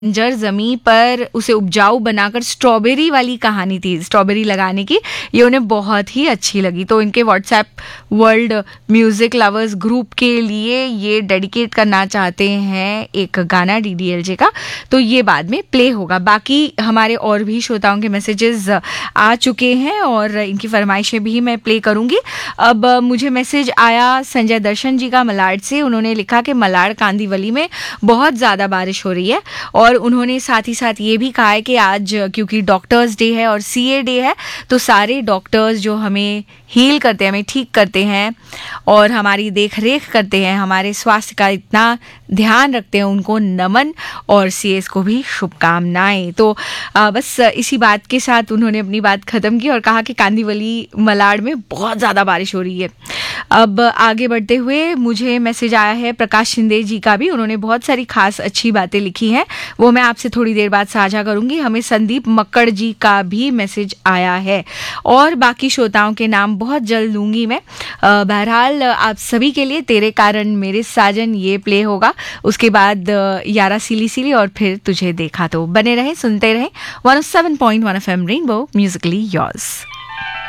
बंजर ज़मीं पर उसे उपजाऊ बनाकर स्ट्रॉबेरी वाली कहानी थी, स्ट्रॉबेरी लगाने की। ये उन्हें बहुत ही अच्छी लगी, तो इनके WhatsApp world music lovers group के लिए ये डेडिकेट करना चाहते हैं एक गाना डीडीएलजे का, तो ये बाद में प्ले होगा। बाकी हमारे और भी श्रोताओं के मैसेजेस आ चुके हैं और इनकी फरमाइशें भी मैं प्ले करूँगी। अब मुझे मैसेज आया संजय दर्शन जी का मलाड से। उन्होंने लिखा कि मलाड कांदीवली में बहुत ज़्यादा बारिश हो रही है और उन्होंने साथ ही साथ ये भी कहा है कि आज क्योंकि डॉक्टर्स डे है और सीए डे है, तो सारे डॉक्टर्स जो हमें हील करते हैं, हमें ठीक करते हैं और हमारी देख रेख करते हैं, हमारे स्वास्थ्य का इतना ध्यान रखते हैं, उनको नमन और सीएस को भी शुभकामनाएं। तो बस इसी बात के साथ उन्होंने अपनी बात ख़त्म की और कहा कि कांदीवली मलाड में बहुत ज़्यादा बारिश हो रही है। अब आगे बढ़ते हुए मुझे मैसेज आया है प्रकाश शिंदे जी का भी। उन्होंने बहुत सारी खास अच्छी बातें लिखी हैं, वो मैं आपसे थोड़ी देर बाद साझा करूंगी। हमें संदीप मक्कड़ जी का भी मैसेज आया है और बाकी श्रोताओं के नाम बहुत जल्द लूंगी मैं। बहरहाल आप सभी के लिए तेरे कारण मेरे साजन ये प्ले होगा, उसके बाद यारा सिली सिली और फिर तुझे देखा। तो बने रहें, सुनते रहें 107.1 FM रेनबो म्यूजिकली योर्स।